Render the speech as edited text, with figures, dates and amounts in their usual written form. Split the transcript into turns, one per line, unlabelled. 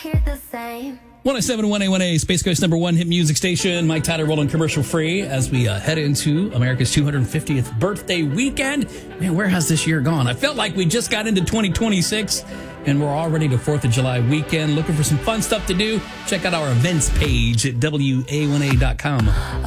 hear the same.
107.1A1A, Space Coast #1 hit music station. Mike Tyler rolling commercial free as we head into America's 250th birthday weekend. Man, where has this year gone? I felt like we just got into 2026 and we're already to 4th of July weekend. Looking for some fun stuff to do? Check out our events page at WA1A.com.